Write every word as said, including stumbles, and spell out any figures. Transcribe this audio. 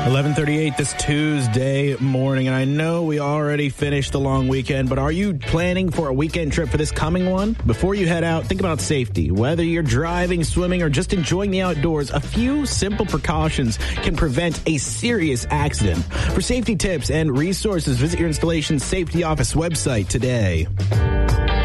eleven thirty-eight this Tuesday morning, and I know we already finished the long weekend, but are you planning for a weekend trip for this coming one? Before you head out, think about safety. Whether you're driving, swimming, or just enjoying the outdoors, a few simple precautions can prevent a serious accident. For safety tips and resources, visit your installation's safety office website today.